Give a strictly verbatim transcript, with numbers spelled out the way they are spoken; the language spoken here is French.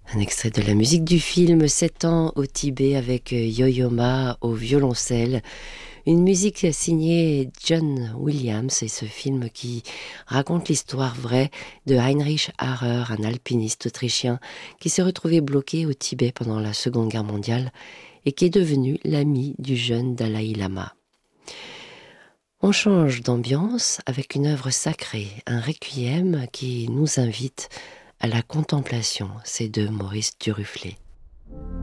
Un extrait de la musique du film Sept ans au Tibet avec Yo-Yo Ma au violoncelle. Une musique signée John Williams et ce film qui raconte l'histoire vraie de Heinrich Harrer, un alpiniste autrichien qui s'est retrouvé bloqué au Tibet pendant la Seconde Guerre mondiale et qui est devenu l'ami du jeune Dalai Lama. On change d'ambiance avec une œuvre sacrée, un requiem qui nous invite à la contemplation, c'est de Maurice Duruflé.